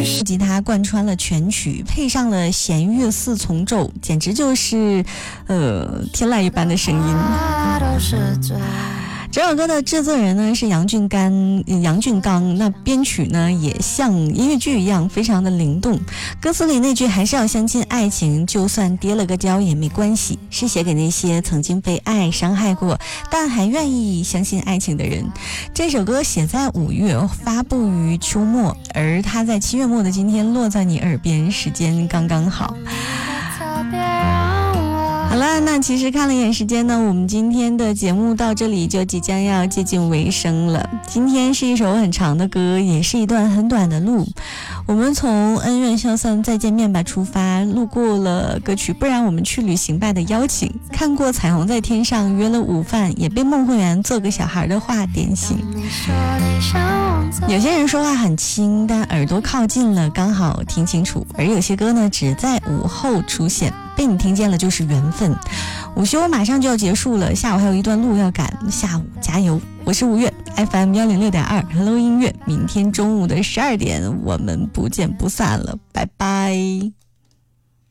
吉他贯穿了全曲，配上了弦乐四重奏，简直就是天籁一般的声音。这首歌的制作人呢是杨俊刚，那编曲呢也像音乐剧一样非常的灵动。歌词里那句还是要相信爱情，就算跌了个跤也没关系，是写给那些曾经被爱伤害过但还愿意相信爱情的人。这首歌写在5月，发布于秋末，而它在7月末的今天落在你耳边，时间刚刚好。好了，那其实看了一眼时间呢，我们今天的节目到这里就即将要接近尾声了。今天是一首很长的歌，也是一段很短的路。我们从恩怨消散再见面吧出发，路过了歌曲不然我们去旅行吧的邀请，看过彩虹在天上，约了午饭，也被孟慧圆做个小孩的话点醒。有些人说话很轻，但耳朵靠近了刚好听清楚，而有些歌呢只在午后出现，被你听见了就是缘分。午休马上就要结束了，下午还有一段路要赶，下午加油。我是5月 FM 106.2 Hello 音乐，明天中午的12点我们不见不散了，拜拜。